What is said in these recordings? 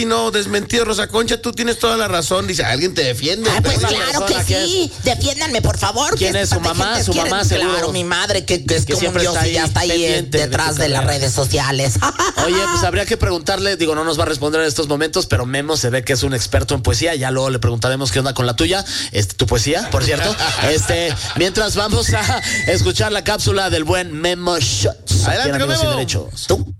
no, desmentido, Rosa Concha, tú tienes toda la razón. Dice, alguien te defiende. Pues claro que sí. Defiéndanme, por favor. ¿Quién es su mamá? Su mamá, seguro. Claro, mi madre, que es como siempre Dios y ya está ahí detrás de las redes sociales. Oye, pues habría que preguntarle, digo, no nos va a responder en estos momentos, pero Memo se ve que es un experto en poesía. Ya luego le preguntaremos qué onda con la tuya, tu poesía, por cierto. Mientras vamos a escuchar la cápsula del buen Memo Shots. Adelante, Amigos Memo. Sin Derechos. ¿Tú?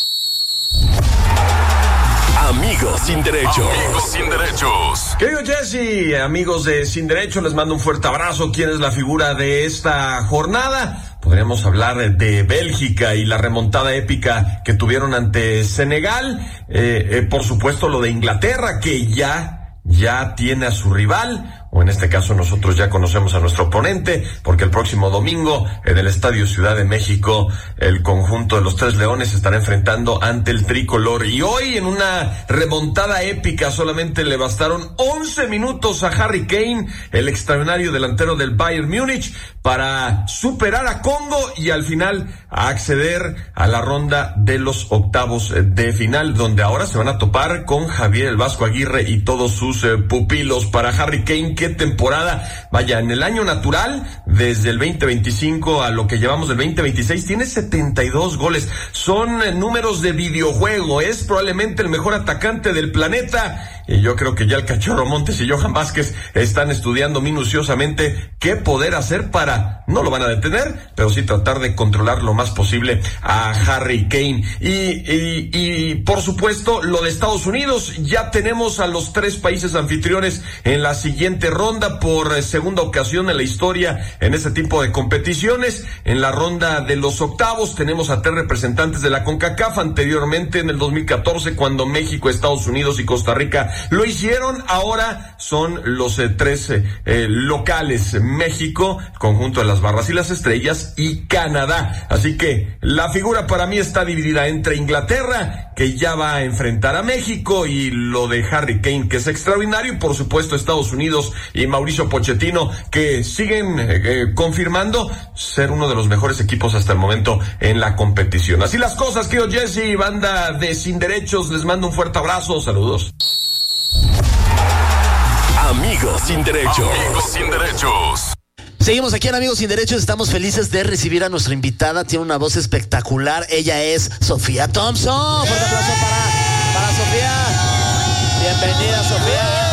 Amigos sin derechos. Amigos sin derechos. Querido Jesse, amigos de Sin Derecho, les mando un fuerte abrazo. ¿Quién es la figura de esta jornada? Podríamos hablar de Bélgica y la remontada épica que tuvieron ante Senegal. Por supuesto, lo de Inglaterra, que ya tiene a su rival. O en este caso nosotros ya conocemos a nuestro oponente, porque el próximo domingo en el Estadio Ciudad de México el conjunto de los Tres Leones estará enfrentando ante el tricolor. Y hoy en una remontada épica solamente le bastaron 11 minutos a Harry Kane, el extraordinario delantero del Bayern Múnich, para superar a Congo y al final a acceder a la ronda de los octavos de final, donde ahora se van a topar con Javier el Vasco Aguirre y todos sus pupilos. Para Harry Kane, qué temporada, vaya, en el año natural, desde el 2025 a lo que llevamos del 2026, tiene 72 goles, son números de videojuego, es probablemente el mejor atacante del planeta, y yo creo que ya el Cachorro Montes y Johan Vázquez están estudiando minuciosamente qué poder hacer para, no lo van a detener, pero sí tratar de controlar lo más posible a Harry Kane. Y por supuesto, lo de Estados Unidos, ya tenemos a los 3 países anfitriones en la siguiente ronda por segunda ocasión en la historia en este tipo de competiciones. En la ronda de los octavos tenemos a 3 representantes de la CONCACAF, anteriormente en el 2014 cuando México, Estados Unidos y Costa Rica lo hicieron. Ahora son los 3 locales: México, conjunto de las Barras y las Estrellas, y Canadá. Así que la figura para mí está dividida entre Inglaterra, que ya va a enfrentar a México, y lo de Harry Kane, que es extraordinario, y por supuesto Estados Unidos y Mauricio Pochettino, que siguen confirmando ser uno de los mejores equipos hasta el momento en la competición. Así las cosas, querido Jesse, banda de Sin Derechos, les mando un fuerte abrazo, saludos. Amigos sin derechos. Amigos sin derechos. Seguimos aquí en Amigos Sin Derechos. Estamos felices de recibir a nuestra invitada. Tiene una voz espectacular. Ella es Sofía Thompson. Fuerte aplauso para Sofía. Bienvenida, Sofía.